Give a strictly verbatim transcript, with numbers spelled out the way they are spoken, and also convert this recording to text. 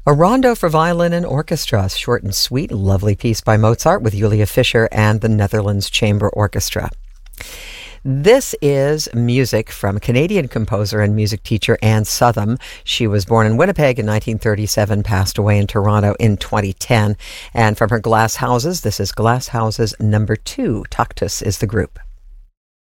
A rondo for violin and orchestra, short and sweet, lovely piece by Mozart with Julia Fischer and the Netherlands Chamber Orchestra. This is music from Canadian composer and music teacher Anne Southam. She was born in Winnipeg in nineteen thirty-seven, passed away in Toronto in twenty ten. And from her Glass Houses, this is Glass Houses number two. Taktus is the group.